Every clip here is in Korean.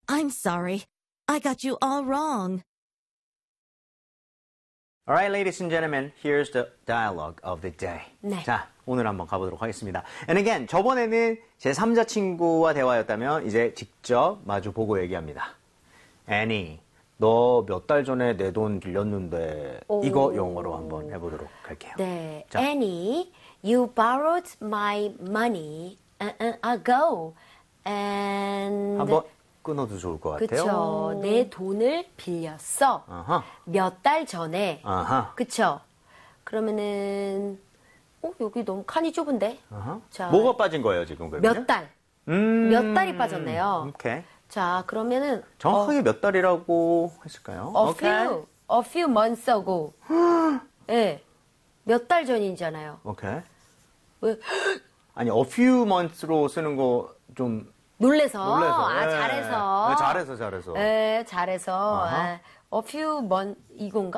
I'm sorry. I got you all wrong. Alright, ladies and gentlemen, here's the dialogue of the day. 네. 자, 오늘 한번 가보도록 하겠습니다. And again, 저번에는 제 3자 친구와 대화였다면 이제 직접 마주 보고 얘기합니다. Annie, 너 몇 달 전에 내 돈 빌렸는데 이거 영어로 한번 해보도록 할게요. 네, 자. Annie, you borrowed my money ago, and 한번 끊어도 좋을 것 같아요. 그쵸, 내 돈을 빌렸어. 아하. 몇 달 전에. 아하. 그쵸? 그러면은 여기 너무 칸이 좁은데. 아하. 자, 뭐가 빠진 거예요 지금 그러면? 몇 달. 몇 달이 빠졌네요. 오케이. 자, 그러면은 정확하게 몇 달이라고 했을까요? a few months ago. 네, 몇 달 전이잖아요. 오케이. 왜? 아니, a few months로 쓰는 거 좀 놀래서. 네. 잘해서. 네, 잘해서. 네, 잘해서. 아하. a few months, 이건가?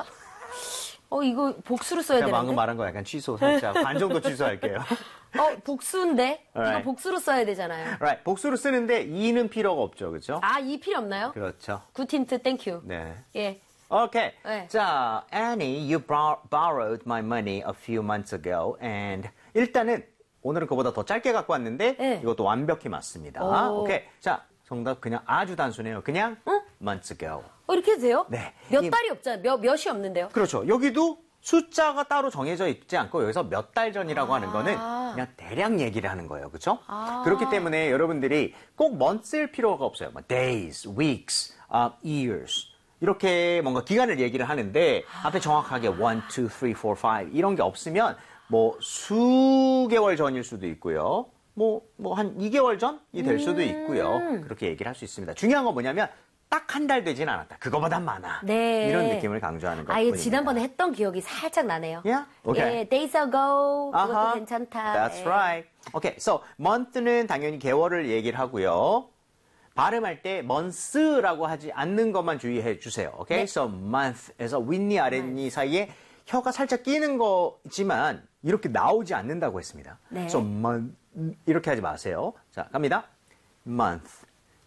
이거 복수로 써야 제가 되는데. 방금 말한 거 약간 취소 살짝 반 정도 취소할게요. 복수인데? Alright. 이거 복수로 써야 되잖아요. Right, 복수로 쓰는데 이는 필요가 없죠, 그렇죠? 이 필요 없나요? 그렇죠. 굿 힌트, 땡큐. 네. 예. 오케이. 네. 자, Annie, you borrowed my money a few months ago, and 일단은 오늘은 그보다 더 짧게 갖고 왔는데 네. 이것도 완벽히 맞습니다. 오. 오케이. 자, 정답 그냥 아주 단순해요. 그냥 months ago. 이렇게 해도 돼요? 네. 몇 달이 없잖아요. 몇이 없는데요? 그렇죠. 여기도 숫자가 따로 정해져 있지 않고 여기서 몇 달 전이라고 하는 거는 그냥 대략 얘기를 하는 거예요. 그렇죠? 그렇기 때문에 여러분들이 꼭 months일 필요가 없어요. 뭐 days, weeks, years. 이렇게 뭔가 기간을 얘기를 하는데 앞에 정확하게 1, 2, 3, 4, 5 이런 게 없으면 뭐 수개월 전일 수도 있고요. 뭐 한 2개월 전이 될 수도 있고요. 그렇게 얘기를 할 수 있습니다. 중요한 건 뭐냐면 딱 한 달 되진 않았다. 그거보단 많아. 네. 이런 느낌을 강조하는 것 이거 뿐입니다. 지난번에 했던 기억이 살짝 나네요. Yeah? Okay. 예, days ago. 그것도 아하. 괜찮다. That's 예. right. Okay, so month는 당연히 개월을 얘기를 하고요. 발음할 때 months라고 하지 않는 것만 주의해 주세요. Okay, 네. so month에서 윗니 아랫니 사이에 혀가 살짝 끼는 거지만 이렇게 나오지 않는다고 했습니다. 네. So month 이렇게 하지 마세요. 자, 갑니다. month.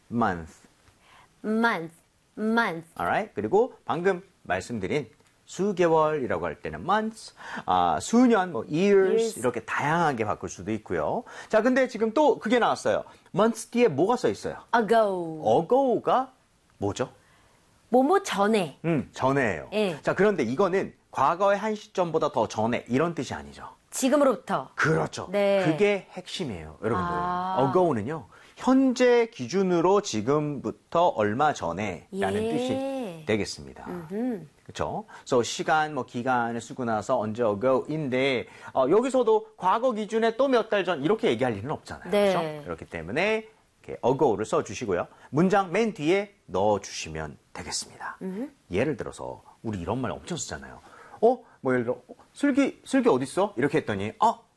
Alright. 그리고 방금 말씀드린 수개월이라고 할 때는 months, 수년, years 이렇게 다양하게 바꿀 수도 있고요. 자, 근데 지금 또 그게 나왔어요. months 뒤에 뭐가 써 있어요? ago가 뭐죠? 뭐뭐 전에. 전에예요. 예. 자, 그런데 이거는 과거의 한 시점보다 더 전에 이런 뜻이 아니죠. 지금으로부터. 그렇죠. 네. 그게 핵심이에요, 여러분들. ago는요. 현재 기준으로 지금부터 얼마 전에라는 예. 뜻이 되겠습니다. 그렇죠? So 시간, 기간을 쓰고 나서 언제 ago인데 여기서도 과거 기준에 또 몇 달 전 이렇게 얘기할 일은 없잖아요. 네. 그렇죠? 그렇기 때문에 이렇게 ago를 써주시고요. 문장 맨 뒤에 넣어주시면 되겠습니다. 예를 들어서 우리 이런 말 엄청 쓰잖아요. 뭐 예를 들어 슬기 어디 있어? 이렇게 했더니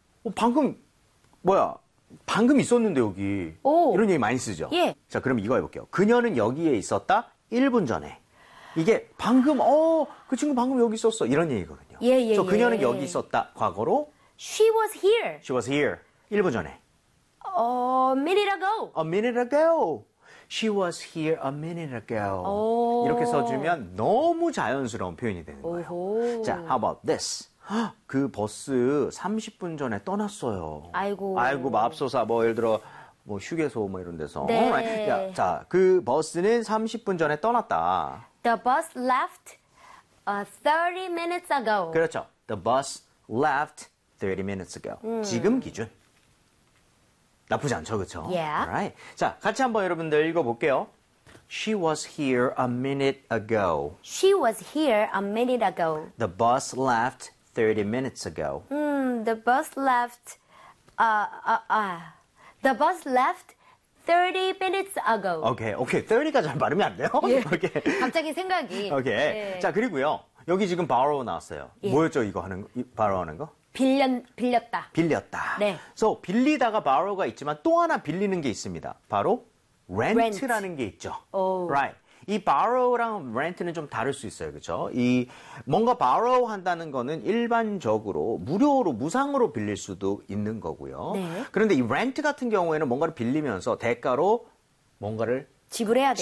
방금 있었는데 여기. 오. 이런 얘기 많이 쓰죠? 예. 자, 그럼 이거 해볼게요. 그녀는 여기에 있었다 1분 전에. 이게 방금, 그 친구 방금 여기 있었어. 이런 얘기거든요. 예. 그래서 그녀는 여기 있었다. 과거로 She was here. She was here. 1분 전에. A minute ago. A minute ago. She was here a minute ago. 오. 이렇게 써주면 너무 자연스러운 표현이 되는 거예요. 오호. 자, how about this? 그 버스 30분 전에 떠났어요. 아이고. 맙소사. 예를 들어, 휴게소 이런 데서. 네. Alright. 자, 그 버스는 30분 전에 떠났다. The bus left 30 minutes ago. 그렇죠. The bus left 30 minutes ago. 지금 기준. 나쁘지 않죠, 그렇죠? Yeah. Alright. 자, 같이 한번 여러분들 읽어볼게요. She was here a minute ago. She was here a minute ago. The bus left 30 minutes ago. The bus left. The bus left 30 minutes ago. 오케이. 30가 잘 발음이 안 돼요? 예. 오케이. 갑자기 생각이. 오케이. 예. 자, 그리고요. 여기 지금 borrow 나왔어요. 예. 뭐였죠, borrow 하는 거? 빌렸다. 빌렸다. 네. So, 빌리다가 borrow가 있지만 또 하나 빌리는 게 있습니다. 바로 rent라는 게 있죠. 오. Right. 이 borrow랑 rent는 좀 다를 수 있어요. 그렇죠? 이 뭔가 borrow 한다는 거는 일반적으로 무료로 무상으로 빌릴 수도 있는 거고요. 네. 그런데 이 rent 같은 경우에는 뭔가를 빌리면서 대가로 뭔가를 지불해야 돼.